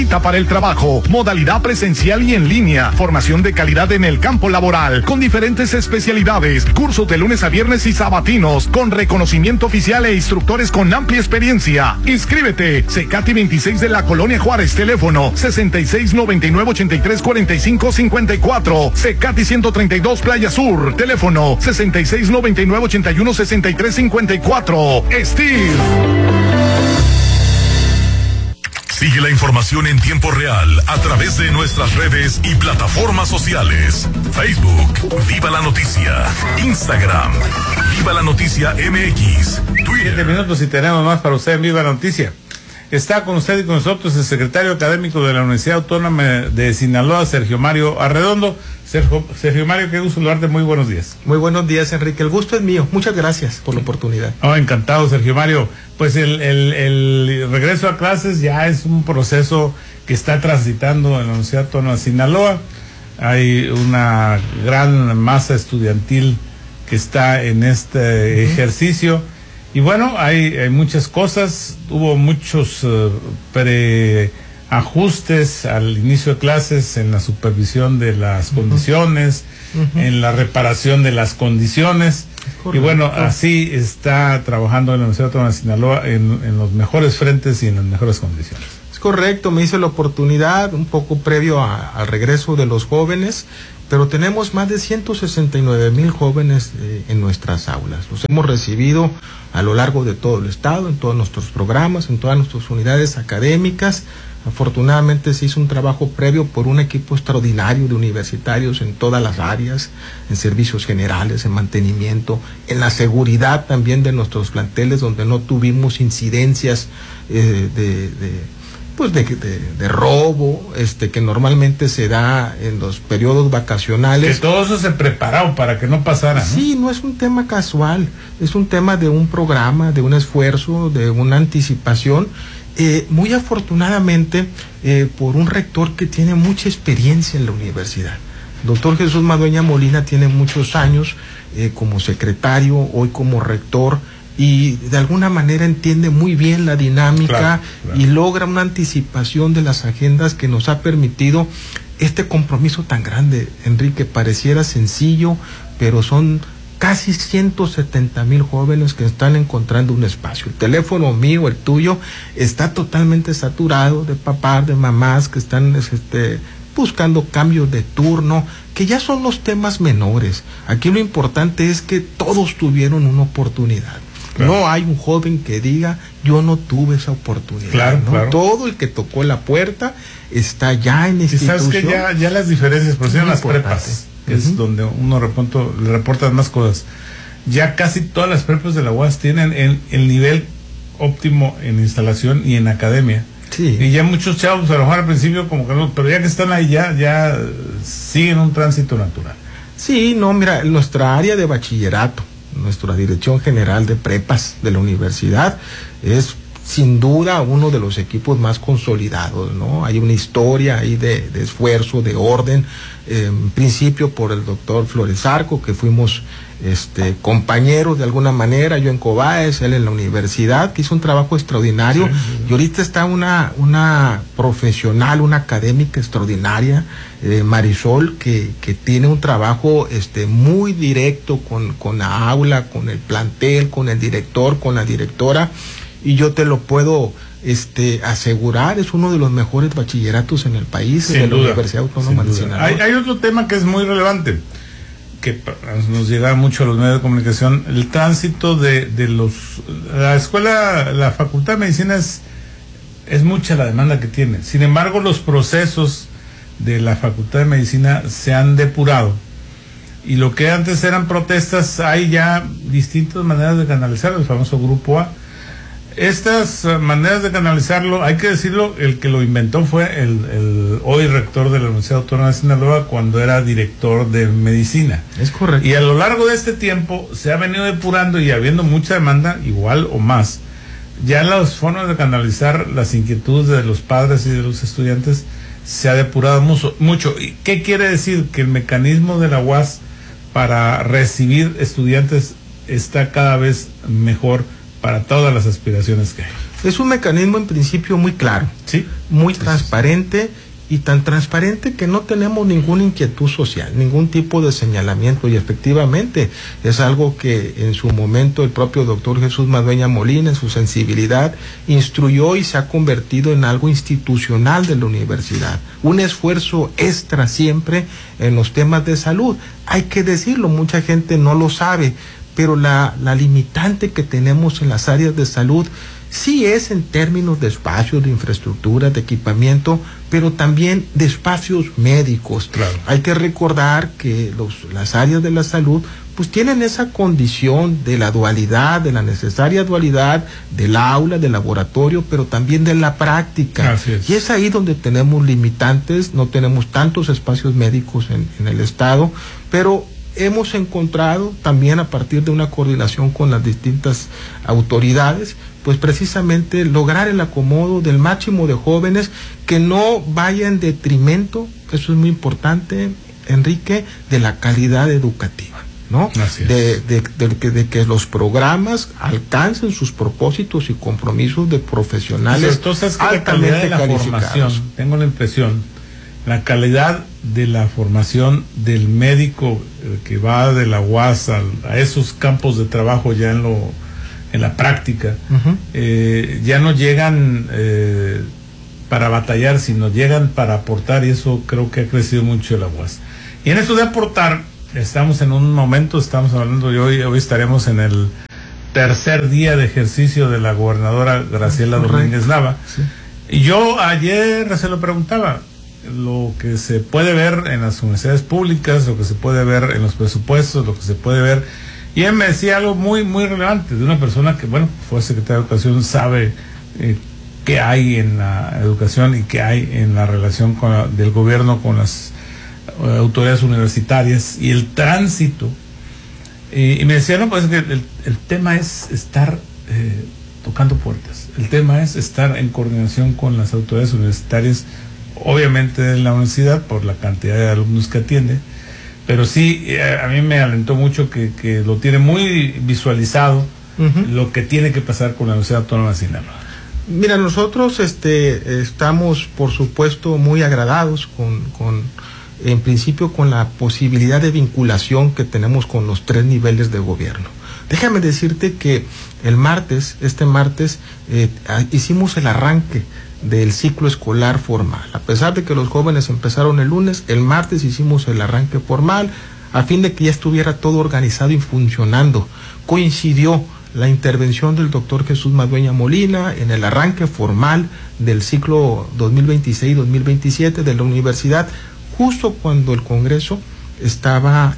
Para el trabajo, modalidad presencial y en línea, formación de calidad en el campo laboral, con diferentes especialidades, cursos de lunes a viernes y sabatinos, con reconocimiento oficial e instructores con amplia experiencia. Inscríbete, Cecati 26 de la Colonia Juárez, teléfono 6699-834554, Cecati 132 Playa Sur, teléfono 6699-816354, Steve. Sigue la información en tiempo real a través de nuestras redes y plataformas sociales. Facebook, Viva la Noticia. Instagram, Viva la Noticia MX. Twitter. 7 minutos y tenemos más para usted en Viva la Noticia. Está con usted y con nosotros el secretario académico de la Universidad Autónoma de Sinaloa, Sergio Mario Arredondo. Sergio Mario, qué gusto saludarte, muy buenos días. Muy buenos días, Enrique, el gusto es mío, muchas gracias por la oportunidad. Encantado, Sergio Mario. Pues el regreso a clases ya es un proceso que está transitando en la Universidad Autónoma de Sinaloa. Hay una gran masa estudiantil que está en este ejercicio. Y bueno, hay muchas cosas, hubo muchos preajustes al inicio de clases en la supervisión de las condiciones, en la reparación de las condiciones. Correcto. Y bueno, así está trabajando en la Universidad Autónoma de Sinaloa en los mejores frentes y en las mejores condiciones. Es correcto, me hice la oportunidad un poco previo al regreso de los jóvenes, pero tenemos más de 169,000 jóvenes en nuestras aulas. Los hemos recibido a lo largo de todo el estado, en todos nuestros programas, en todas nuestras unidades académicas. Afortunadamente se hizo un trabajo previo por un equipo extraordinario de universitarios en todas las áreas, en servicios generales, en mantenimiento, en la seguridad también de nuestros planteles, donde no tuvimos incidencias de robo, que normalmente se da en los periodos vacacionales. Que todo eso se preparó para que no pasara, ¿no? Sí, no es un tema casual, es un tema de un programa, de un esfuerzo, de una anticipación. Muy afortunadamente, por un rector que tiene mucha experiencia en la universidad. Doctor Jesús Madueña Molina tiene muchos años como secretario, hoy como rector, y de alguna manera entiende muy bien la dinámica, claro. Y logra una anticipación de las agendas que nos ha permitido este compromiso tan grande. Enrique, pareciera sencillo, pero son casi 170,000 jóvenes que están encontrando un espacio. El teléfono mío, el tuyo, está totalmente saturado de papás, de mamás que están buscando cambios de turno, que ya son los temas menores. Aquí lo importante es que todos tuvieron una oportunidad. Claro. No hay un joven que diga, yo no tuve esa oportunidad. Claro, ¿no? Claro. Todo el que tocó la puerta está ya en institución. Y sabes que ya las diferencias, por ejemplo, las prepas, que es donde uno le reportan más cosas. Ya casi todas las prepas de la UAS tienen el nivel óptimo en instalación y en academia. Sí. Y ya muchos chavos, a lo mejor al principio como que no, pero ya que están ahí ya siguen un tránsito natural. Sí, no, mira, nuestra área de bachillerato, nuestra Dirección General de Prepas de la universidad es sin duda uno de los equipos más consolidados, ¿no? Hay una historia ahí de esfuerzo, de orden, en principio por el doctor Flores Arco, que fuimos compañeros de alguna manera, yo en Cobaes, él en la universidad, que hizo un trabajo extraordinario, sí. Y ahorita está una profesional, una académica extraordinaria, Marisol, que tiene un trabajo muy directo con la aula, con el plantel, con el director, con la directora, y yo te lo puedo asegurar, es uno de los mejores bachilleratos en el país, de la Universidad Autónoma de Sinaloa. Hay otro tema que es muy relevante, que nos llega mucho a los medios de comunicación, el tránsito de la escuela, la Facultad de Medicina es mucha la demanda que tiene. Sin embargo, los procesos de la Facultad de Medicina se han depurado, y lo que antes eran protestas, hay ya distintas maneras de canalizar, el famoso Grupo A. Estas maneras de canalizarlo, hay que decirlo, el que lo inventó fue el hoy rector de la Universidad Autónoma de Sinaloa cuando era director de medicina. Es correcto. Y a lo largo de este tiempo se ha venido depurando, y habiendo mucha demanda, igual o más, ya las formas de canalizar las inquietudes de los padres y de los estudiantes se ha depurado mucho. ¿Y qué quiere decir? Que el mecanismo de la UAS para recibir estudiantes está cada vez mejor para todas las aspiraciones que hay. Es un mecanismo en principio muy claro, ¿sí? Muy transparente, y tan transparente que no tenemos ninguna inquietud social, ningún tipo de señalamiento, y efectivamente es algo que en su momento el propio doctor Jesús Madueña Molina, en su sensibilidad, instruyó y se ha convertido en algo institucional de la universidad. Un esfuerzo extra siempre en los temas de salud. Hay que decirlo, mucha gente no lo sabe, pero la limitante que tenemos en las áreas de salud sí es en términos de espacios, de infraestructura, de equipamiento, pero también de espacios médicos. Claro. Hay que recordar que las áreas de la salud pues tienen esa condición de la dualidad, de la necesaria dualidad del aula, del laboratorio, pero también de la práctica. Así es. Y es ahí donde tenemos limitantes, no tenemos tantos espacios médicos en el estado, pero hemos encontrado también, a partir de una coordinación con las distintas autoridades, pues precisamente lograr el acomodo del máximo de jóvenes, que no vaya en detrimento, eso es muy importante, Enrique, de la calidad educativa, ¿no? Así es. De que los programas alcancen sus propósitos y compromisos de profesionales Entonces, altamente la calidad de la calificados. formación, tengo la impresión, la calidad de la formación del médico que va de la UAS a esos campos de trabajo ya en la práctica, ya no llegan para batallar, sino llegan para aportar, y eso creo que ha crecido mucho la UAS. Y en eso de aportar, estamos en un momento, estamos hablando de hoy estaremos en el tercer día de ejercicio de la gobernadora Graciela Domínguez Nava. Sí. Y yo ayer se lo preguntaba, lo que se puede ver en las universidades públicas, lo que se puede ver en los presupuestos, lo que se puede ver, y él me decía algo muy muy relevante, de una persona que, bueno, fue secretaria de Educación, sabe qué hay en la educación y qué hay en la relación del gobierno con las autoridades universitarias y el tránsito, y me decía, no, pues que el tema es estar tocando puertas, el tema es estar en coordinación con las autoridades universitarias, obviamente en la universidad por la cantidad de alumnos que atiende, pero sí, a mí me alentó mucho que lo tiene muy visualizado, lo que tiene que pasar con la Universidad Autónoma de Sinaloa. Mira, nosotros estamos, por supuesto, muy agradados en principio con la posibilidad de vinculación que tenemos con los 3 niveles de gobierno. Déjame decirte que este martes, hicimos el arranque del ciclo escolar formal. A pesar de que los jóvenes empezaron el lunes, el martes hicimos el arranque formal, a fin de que ya estuviera todo organizado y funcionando. Coincidió la intervención del doctor Jesús Madueña Molina en el arranque formal del ciclo 2026-2027 de la universidad, justo cuando el Congreso estaba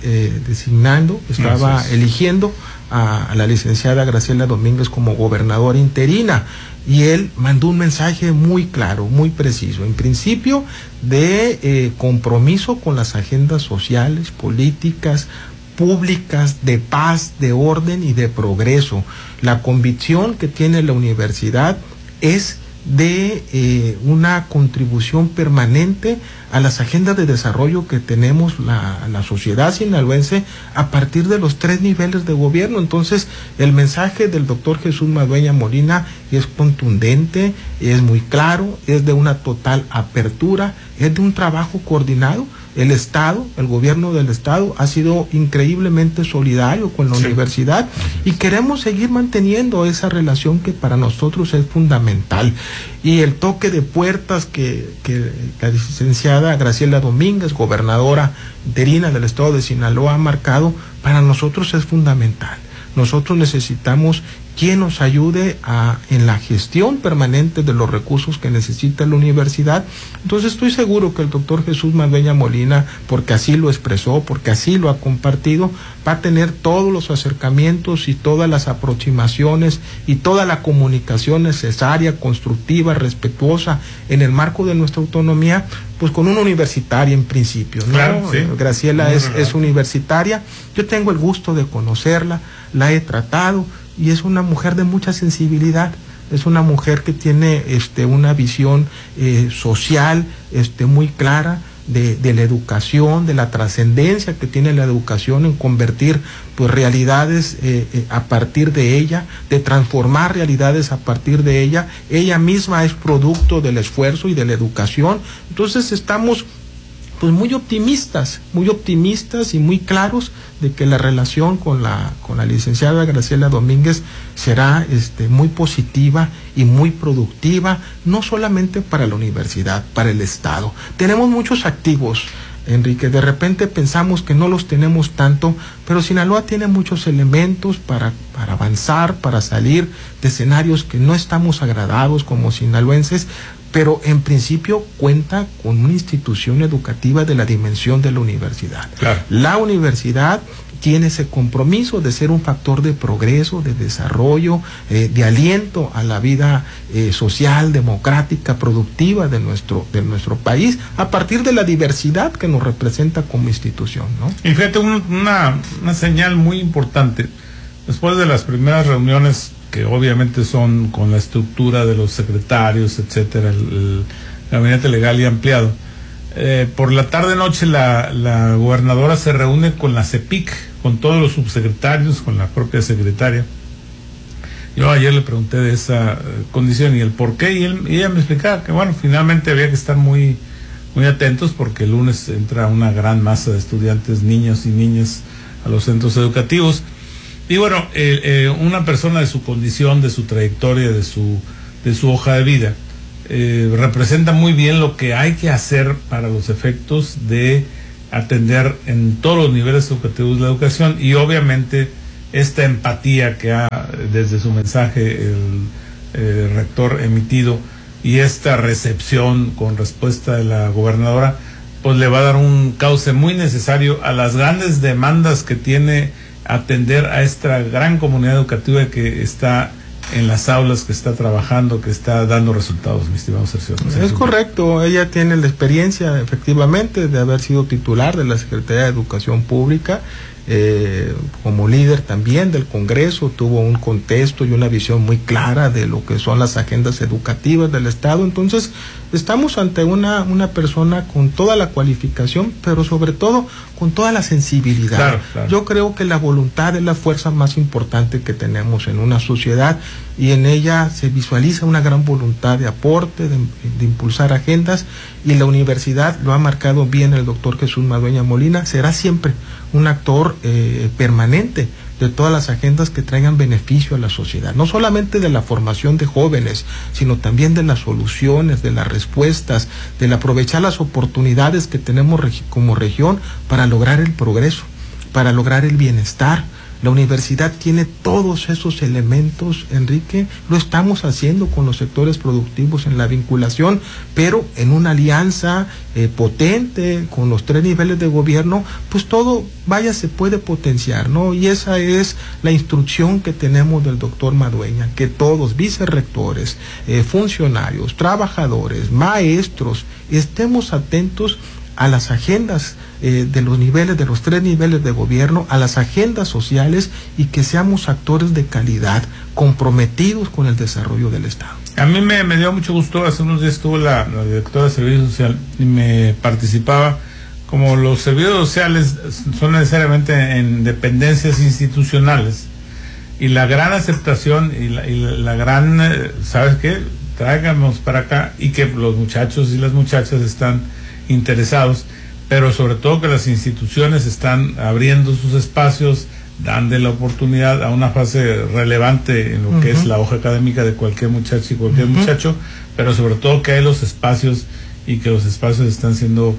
eligiendo a la licenciada Graciela Domínguez como gobernadora interina, y él mandó un mensaje muy claro, muy preciso, en principio de compromiso con las agendas sociales, políticas, públicas, de paz, de orden y de progreso. La convicción que tiene la universidad es de una contribución permanente a las agendas de desarrollo que tenemos la sociedad sinaloense a partir de los 3 niveles de gobierno. Entonces, el mensaje del doctor Jesús Madueña Molina es contundente, es muy claro, es de una total apertura, es de un trabajo coordinado. El Estado, el gobierno del Estado ha sido increíblemente solidario con la universidad, y queremos seguir manteniendo esa relación que para nosotros es fundamental. Y el toque de puertas que la licenciada Graciela Domínguez, gobernadora interina del Estado de Sinaloa, ha marcado, para nosotros es fundamental. Nosotros necesitamos quien nos ayude en la gestión permanente de los recursos que necesita la universidad. Entonces estoy seguro que el doctor Jesús Madueña Molina, porque así lo expresó, porque así lo ha compartido, va a tener todos los acercamientos y todas las aproximaciones y toda la comunicación necesaria, constructiva, respetuosa, en el marco de nuestra autonomía, pues con una universitaria en principio, ¿no? Claro, sí. Graciela es universitaria, yo tengo el gusto de conocerla, la he tratado, y es una mujer de mucha sensibilidad, es una mujer que tiene una visión social muy clara, de la educación, de la trascendencia que tiene la educación en convertir pues realidades a partir de ella, de transformar realidades a partir de ella. Ella misma es producto del esfuerzo y de la educación. Entonces estamos pues muy optimistas y muy claros de que la relación con la licenciada Graciela Domínguez será muy positiva y muy productiva, no solamente para la universidad, para el Estado. Tenemos muchos activos, Enrique, de repente pensamos que no los tenemos tanto, pero Sinaloa tiene muchos elementos para avanzar, para salir de escenarios que no estamos agradados como sinaloenses, pero en principio cuenta con una institución educativa de la dimensión de la universidad. Claro. La universidad tiene ese compromiso de ser un factor de progreso, de desarrollo, de aliento a la vida social, democrática, productiva de nuestro país, a partir de la diversidad que nos representa como institución, ¿no? Y fíjate, una señal muy importante, después de las primeras reuniones, que obviamente son con la estructura de los secretarios, etcétera, el gabinete legal y ampliado, por la tarde-noche la gobernadora se reúne con la CEPIC, con todos los subsecretarios, con la propia secretaria. Yo ayer le pregunté de esa condición y el por qué, y ella me explicaba que, bueno, finalmente había que estar muy, muy atentos porque el lunes entra una gran masa de estudiantes, niños y niñas, a los centros educativos. Y bueno, una persona de su condición, de su trayectoria, de su hoja de vida, representa muy bien lo que hay que hacer para los efectos de atender en todos los niveles educativos de la educación, y obviamente esta empatía que ha desde su mensaje el rector emitido y esta recepción con respuesta de la gobernadora, pues le va a dar un cauce muy necesario a las grandes demandas que tiene atender a esta gran comunidad educativa que está en las aulas, que está trabajando, que está dando resultados, mi estimado Sergio. Es correcto, ella tiene la experiencia efectivamente de haber sido titular de la Secretaría de Educación Pública, como líder también del Congreso, tuvo un contexto y una visión muy clara de lo que son las agendas educativas del Estado. Entonces estamos ante una persona con toda la cualificación, pero sobre todo con toda la sensibilidad. Claro, claro. Yo creo que la voluntad es la fuerza más importante que tenemos en una sociedad, y en ella se visualiza una gran voluntad de aporte, de impulsar agendas, y la universidad, lo ha marcado bien el doctor Jesús Madueña Molina, será siempre un actor permanente de todas las agendas que traigan beneficio a la sociedad, no solamente de la formación de jóvenes, sino también de las soluciones, de las respuestas, del aprovechar las oportunidades que tenemos como región para lograr el progreso, para lograr el bienestar. La universidad tiene todos esos elementos, Enrique, lo estamos haciendo con los sectores productivos en la vinculación, pero en una alianza potente con los 3 niveles de gobierno, pues todo, se puede potenciar, ¿no? Y esa es la instrucción que tenemos del doctor Madueña, que todos, vicerrectores, funcionarios, trabajadores, maestros, estemos atentos a las agendas de los niveles, de los 3 niveles de gobierno, a las agendas sociales, y que seamos actores de calidad, comprometidos con el desarrollo del Estado. A mí me dio mucho gusto, hace unos días estuvo la directora de Servicio Social y me participaba. Como los servicios sociales son necesariamente en dependencias institucionales, y la gran aceptación y la gran, ¿sabes qué? Tráiganos para acá, y que los muchachos y las muchachas están interesados, pero sobre todo que las instituciones están abriendo sus espacios, dando la oportunidad a una fase relevante en lo que es la hoja académica de cualquier muchacho y cualquier muchacho, pero sobre todo que hay los espacios, y que los espacios están siendo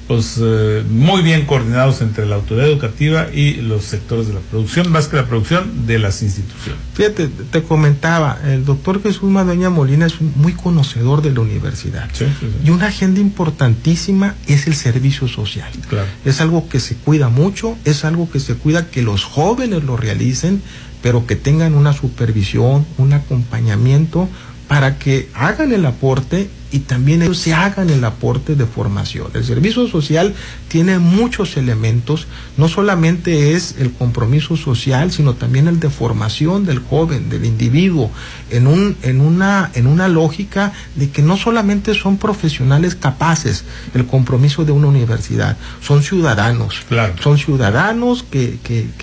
muy bien coordinados entre la autoridad educativa y los sectores de la producción, más que la producción de las instituciones. Fíjate, te comentaba, el doctor Jesús Madueña Molina es muy conocedor de la universidad. Sí. Y una agenda importantísima es el servicio social. Claro. Es algo que se cuida mucho, es algo que se cuida que los jóvenes lo realicen, pero que tengan una supervisión, un acompañamiento, para que hagan el aporte y también ellos se hagan el aporte de formación. El servicio social tiene muchos elementos, no solamente es el compromiso social, sino también el de formación del joven, del individuo, en una lógica de que no solamente son profesionales capaces, el compromiso de una universidad, son ciudadanos, claro. Son ciudadanos que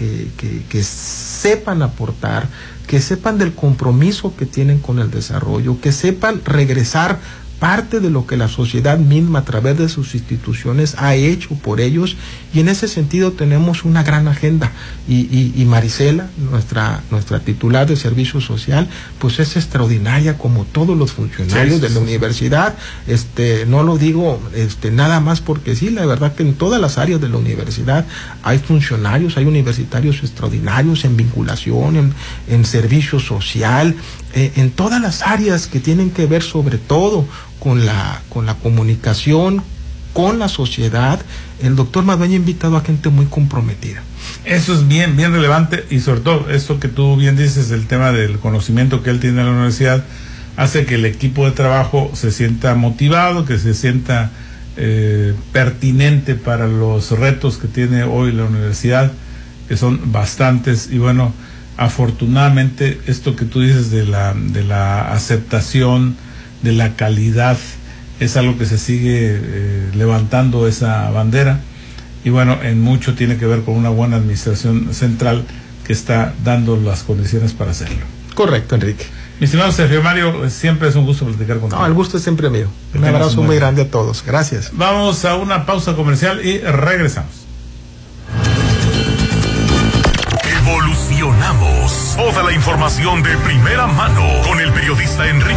sepan aportar, que sepan del compromiso que tienen con el desarrollo, que sepan regresar parte de lo que la sociedad misma a través de sus instituciones ha hecho por ellos, y en ese sentido tenemos una gran agenda, y Marisela, nuestra titular de servicio social, pues es extraordinaria como todos los funcionarios de la universidad. No lo digo nada más porque sí, la verdad que en todas las áreas de la universidad hay funcionarios, hay universitarios extraordinarios en vinculación, en servicio social, en todas las áreas que tienen que ver sobre todo con la comunicación con la sociedad. El doctor Madueña ha invitado a gente muy comprometida. Eso es bien relevante, y sobre todo esto que tú bien dices, el tema del conocimiento que él tiene en la universidad, hace que el equipo de trabajo se sienta motivado, que se sienta pertinente para los retos que tiene hoy la universidad, que son bastantes. Y bueno, afortunadamente esto que tú dices de la aceptación, de la calidad, es algo que se sigue levantando esa bandera, y bueno, en mucho tiene que ver con una buena administración central que está dando las condiciones para hacerlo. Correcto, Enrique. Mi estimado Sergio Mario, siempre es un gusto platicar contigo. No, el gusto es siempre mío. Un abrazo muy grande a todos. Gracias. Vamos a una pausa comercial y regresamos. Evolucionamos. Toda la información de primera mano con el periodista Enrique